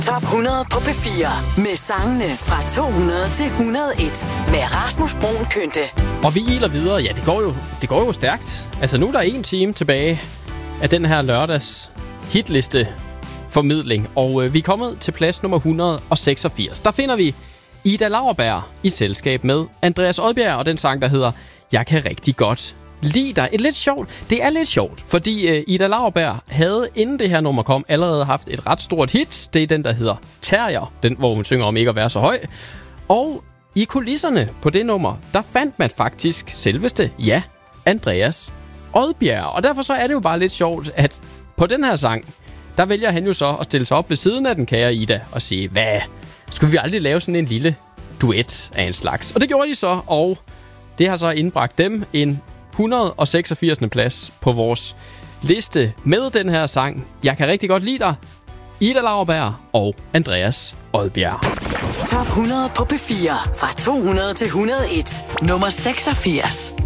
Top 100 på P4 med sangene fra 200 til 101 med Rasmus Bruun Kynte. Og vi iler videre. Ja, det går jo stærkt. Altså nu er der 1 time tilbage af den her lørdags hitliste formidling. Og vi er kommet til plads nummer 186. Der finder vi Ida Lauerberg i selskab med Andreas Odbjerg og den sang, der hedder Jeg kan rigtig godt lide dig. Det er lidt sjovt, fordi Ida Lauerberg havde, inden det her nummer kom, allerede haft et ret stort hit. Det er den, der hedder Terrier, den hvor hun synger om ikke at være så høj. Og i kulisserne på det nummer, der fandt man faktisk selveste, Andreas Odbjerg. Og derfor så er det jo bare lidt sjovt, at på den her sang, der vælger han jo så at stille sig op ved siden af den kære Ida og sige, hvad, skulle vi aldrig lave sådan en lille duet af en slags? Og det gjorde de så, og det har så indbragt dem en 186. plads på vores liste med den her sang. Jeg kan rigtig godt lide dig. Ida Lauerberg og Andreas Odbjerg. Top 100 på P4 fra 200 til 101. Nummer 86.